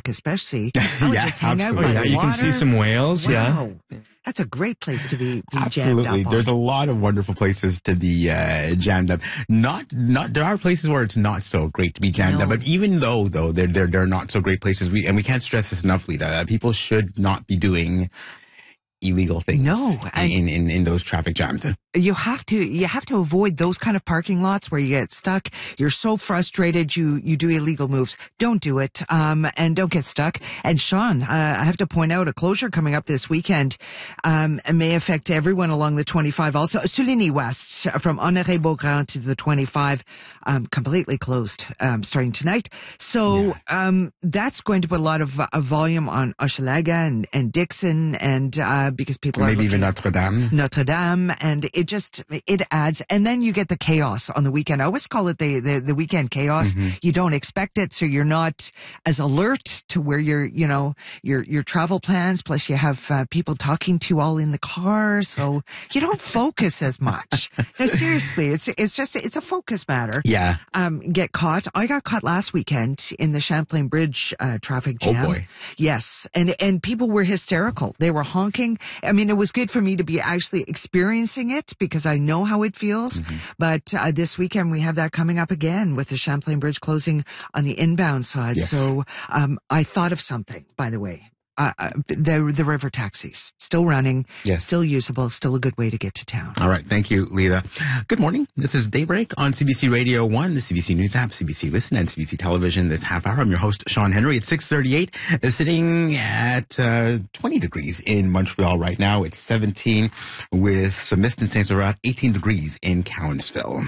Lac, especially. I would Yeah, just hang out by absolutely. the You water. can see some whales. Yeah. Wow. That's a great place to be jammed Absolutely. up on. There's a lot of wonderful places to be jammed up. Not there are places where it's not so great to be jammed up, but even though they're not so great places, we can't stress this enough, Lita. People should not be doing illegal things. No, in those traffic jams. You have to avoid those kind of parking lots where you get stuck. You're so frustrated, you do illegal moves. Don't do it, and don't get stuck. And Sean, I have to point out a closure coming up this weekend, may affect everyone along the 25. Also, Sulini West from Honoré Beaugrand to the 25, completely closed, starting tonight. So, that's going to put a lot of volume on Hochelaga and Dixon, and because people maybe are even Notre Dame, and it adds, and then you get the chaos on the weekend. I always call it the weekend chaos. Mm-hmm. You don't expect it, so you're not as alert to where your travel plans. Plus, you have people talking to you all in the car, so you don't focus as much. No, seriously, it's a focus matter. Yeah. Get caught. I got caught last weekend in the Champlain Bridge traffic jam. Oh boy. Yes, and people were hysterical. They were honking. I mean, it was good for me to be actually experiencing it because I know how it feels. Mm-hmm. But this weekend we have that coming up again with the Champlain Bridge closing on the inbound side. Yes. So I thought of something, by the way. The river taxis still running, Yes. still usable, still a good way to get to town. All right. Thank you, Lita. Good morning. This is Daybreak on CBC Radio 1, the CBC News app, CBC Listen, and CBC Television this half hour. I'm your host, Sean Henry. It's 6:38, sitting at 20 degrees in Montreal right now. It's 17 with some mist in St. Laurent, 18 degrees in Cowansville.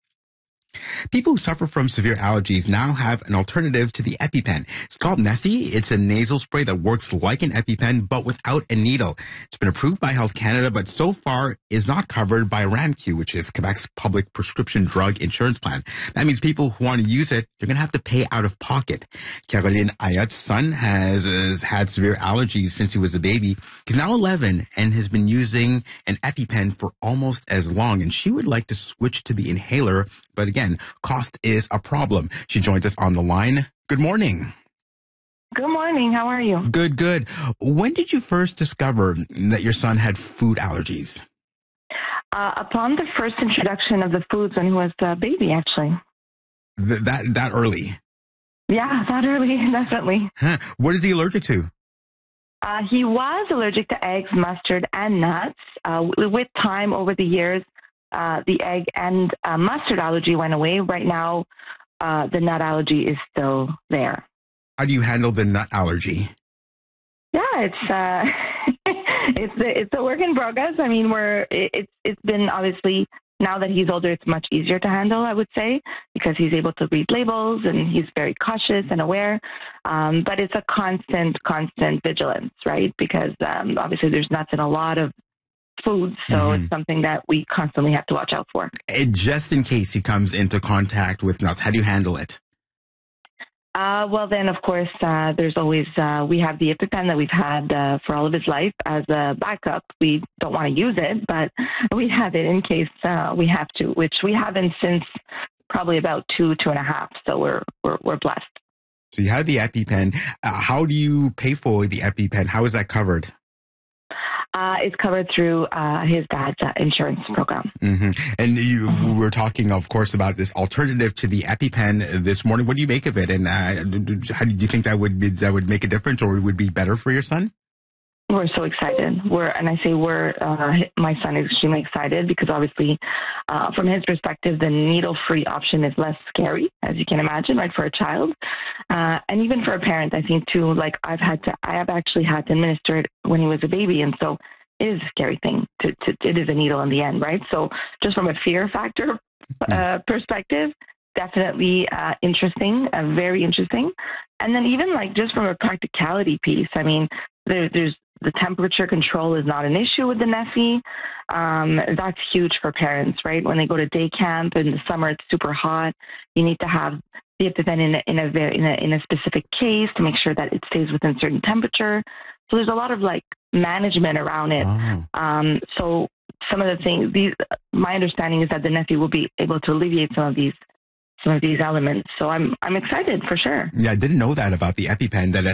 People who suffer from severe allergies now have an alternative to the EpiPen. It's called Neffy. It's a nasal spray that works like an EpiPen, but without a needle. It's been approved by Health Canada, but so far is not covered by RAMQ, which is Quebec's public prescription drug insurance plan. That means people who want to use it, they're going to have to pay out of pocket. Caroline Ayot's son has had severe allergies since he was a baby. He's now 11 and has been using an EpiPen for almost as long, and she would like to switch to the inhaler, but again, cost is a problem. She joins us on the line. Good morning. Good morning. How are you? Good. When did you first discover that your son had food allergies? Upon the first introduction of the foods when he was a baby, actually. That early? Yeah, that early, definitely. Huh. What is he allergic to? He was allergic to eggs, mustard, and nuts. With time, over the years, the egg and mustard allergy went away. Right now, the nut allergy is still there. How do you handle the nut allergy? Yeah, it's a work in progress. I mean, it's been obviously, now that he's older, it's much easier to handle, I would say, because he's able to read labels and he's very cautious and aware. But it's a constant vigilance, right? Because obviously there's nuts in a lot of food, so it's something that we constantly have to watch out for. And just in case he comes into contact with nuts, how do you handle it? Well, then, of course, there's always, we have the EpiPen that we've had for all of his life as a backup. We don't want to use it, but we have it in case we have to, which we haven't since probably about 2.5. So we're blessed. So you have the EpiPen. How do you pay for the EpiPen? How is that covered? It's covered through his dad's insurance program. Mm-hmm. And we were talking, of course, about this alternative to the EpiPen this morning. What do you make of it? And how do you think that would make a difference, or would be better for your son? We're so excited. My son is extremely excited because obviously, from his perspective, the needle-free option is less scary, as you can imagine, right, for a child. And even for a parent, I think too, like I have actually had to administer it when he was a baby. And so it is a scary thing it is a needle in the end, right? So just from a fear factor perspective, definitely interesting, very interesting. And then even like just from a practicality piece, I mean, there's the temperature control is not an issue with the Neffy. That's huge for parents, right? When they go to day camp in the summer, it's super hot. You need to have the EpiPen in a specific case to make sure that it stays within a certain temperature. So there's a lot of like management around it. Oh. So some of the things, my understanding is that the Neffy will be able to alleviate some of these elements. So I'm excited for sure. Yeah, I didn't know that about the EpiPen, that it